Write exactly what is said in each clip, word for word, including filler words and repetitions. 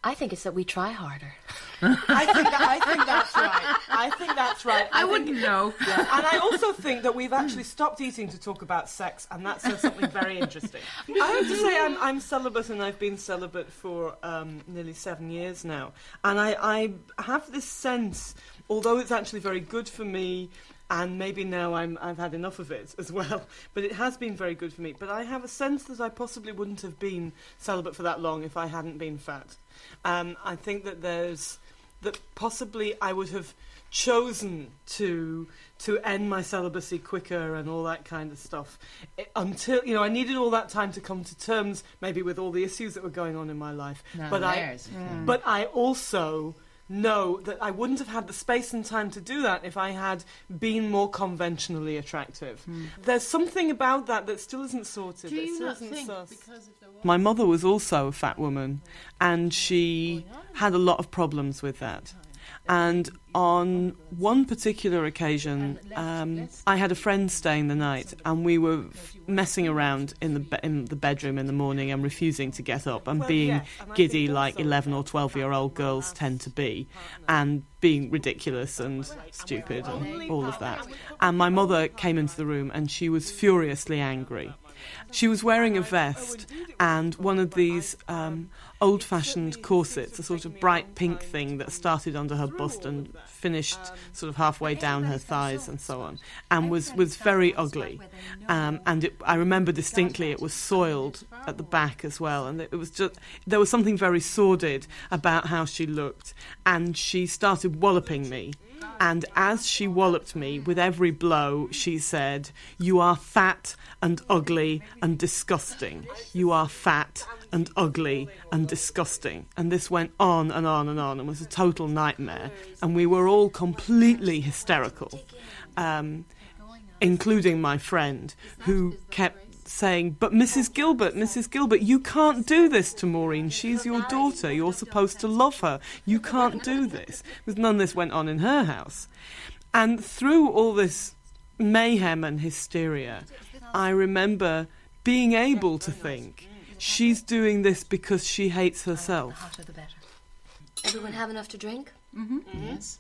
I think it's that we try harder. I think that, I think that's right. I think that's right. I, I wouldn't think, know. Yeah. And I also think that we've actually stopped eating to talk about sex, and that says something very interesting. I have to say I'm, I'm celibate, and I've been celibate for um, nearly seven years now. And I, I have this sense, although it's actually very good for me, and maybe now I'm, I've had enough of it as well, but it has been very good for me. But I have a sense that I possibly wouldn't have been celibate for that long if I hadn't been fat. Um, I think that there's that possibly I would have chosen to to end my celibacy quicker and all that kind of stuff it, until you know I needed all that time to come to terms maybe with all the issues that were going on in my life. No, but I mm. but I also know that I wouldn't have had the space and time to do that if I had been more conventionally attractive. Mm. There's something about that that still isn't sorted. Do you still not isn't think sus. because of the war- My mother was also a fat woman, and she had a lot of problems with that. And on one particular occasion, um, I had a friend staying the night, and we were f- messing around in the be- in the bedroom in the morning and refusing to get up and being giddy like eleven or twelve-year-old girls tend to be, and being ridiculous and stupid and all of that. And my mother came into the room, and she was furiously angry. She was wearing a vest and one of these um, old-fashioned corsets, a sort of bright pink thing that started under her bust and finished sort of halfway down her thighs and so on, and was, was very ugly. Um, and it, I remember distinctly it was soiled at the back as well, and it was just there was something very sordid about how she looked, and she started walloping me. And as she walloped me, with every blow, she said, "You are fat and ugly and disgusting. You are fat and ugly and disgusting." And this went on and on and on and was a total nightmare. And we were all completely hysterical, um, including my friend, who kept saying, "But Missus Gilbert, Missus Gilbert, you can't do this to Maureen. She's your daughter. You're supposed to love her. You can't do this." Because none of this went on in her house. And through all this mayhem and hysteria, I remember being able to think, she's doing this because she hates herself. The hotter the better. Everyone have enough to drink? Mm-hmm. Mm-hmm. Yes.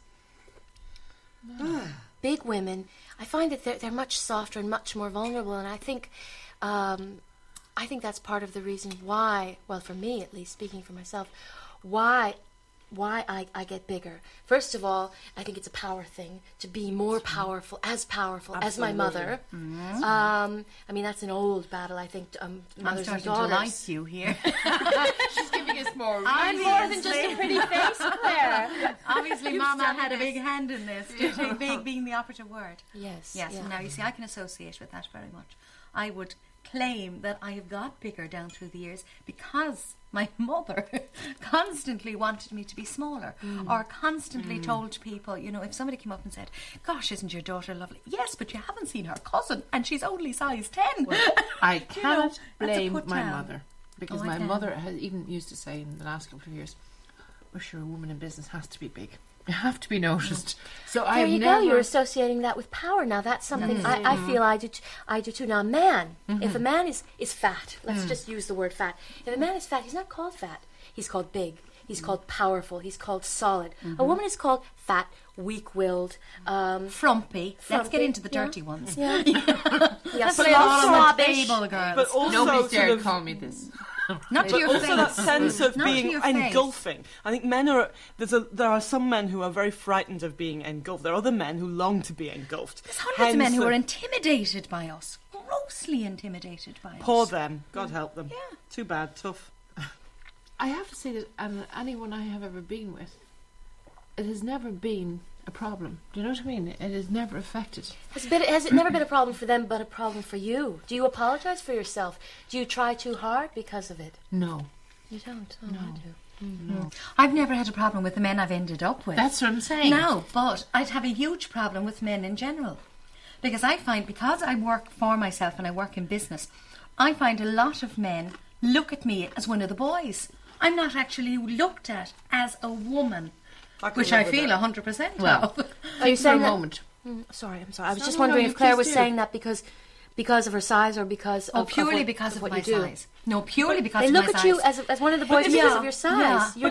Big women, I find that they're, they're much softer and much more vulnerable, and I think um, I think that's part of the reason why, well, for me at least, speaking for myself, why why I, I get bigger. First of all, I think it's a power thing, to be more powerful, as powerful Absolutely. as my mother. Mm-hmm. Um, I mean, that's an old battle, I think, um, mothers I'm and starting daughters. to like you here. She's giving us more I'm more than just a pretty face, Claire. Obviously, Mama had a big hand in this. Big being the operative word. Yes. Yes, yeah. and now you see, I can associate with that very much. I would claim that I have got bigger down through the years because my mother constantly wanted me to be smaller, mm. or constantly mm. told people, you know, if somebody came up and said, "Gosh, isn't your daughter lovely?" "Yes, but you haven't seen her cousin, and she's only size ten." Well, I cannot you know, blame my down. mother, because oh, my mother has even used to say in the last couple of years, "Well, sure, a woman in business has to be big. You have to be noticed." So there I've you never... go. You're associating that with power. Now that's something mm. I, I feel I do. T- I do too. Now, a man, mm-hmm. if a man is is fat, let's mm. just use the word fat. If a man is fat, he's not called fat. He's called big. He's mm. called powerful. He's called solid. Mm-hmm. A woman is called fat, weak-willed, um, frumpy. frumpy. Let's get into the yeah. dirty ones. Yeah, yeah. yeah Put it all on the snobbish. table, girls. But also Nobody's dared sort to of call me this. Not to but your also face. that sense of Not being to your face. engulfing. I think men are there's a there are some men who are very frightened of being engulfed. There are other men who long to be engulfed. There's hundreds Hence of men who the, are intimidated by us, grossly intimidated by us. Poor them. God help them. Yeah. Too bad. Tough. I have to say that um, anyone I have ever been with, it has never been a problem. Do you know what I mean? It has never affected. Has, been, has it never been a problem for them, but a problem for you? Do you apologise for yourself? Do you try too hard because of it? No. You don't? Oh, no. I do. Mm-hmm. No. I've never had a problem with the men I've ended up with. That's what I'm saying. No, but I'd have a huge problem with men in general. Because I find, because I work for myself and I work in business, I find a lot of men look at me as one of the boys. I'm not actually looked at as a woman, I which I feel one hundred percent well, of. Are you saying a that? moment? Mm, sorry, I'm sorry. I was no, just no, wondering no, if Claire was do. saying that because because of her size or because oh, of purely of what, because of, of, what my you do. size. No, purely but because they of look my at size. you as as one of the boys But because yeah, of your size. Yeah. You're